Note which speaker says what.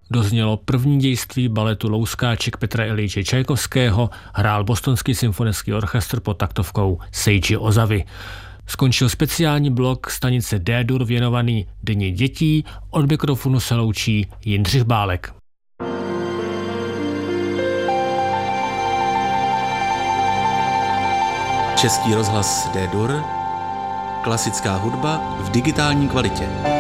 Speaker 1: doznělo první dějství baletu Louskáček Petra Iljiče Čajkovského, hrál Bostonský symfonický orchestr pod taktovkou Seiji Ozavy. Skončil speciální blok stanice D-dur věnovaný Dni dětí, od mikrofonu se loučí Jindřich Bálek.
Speaker 2: Český rozhlas D-dur, klasická hudba v digitální kvalitě.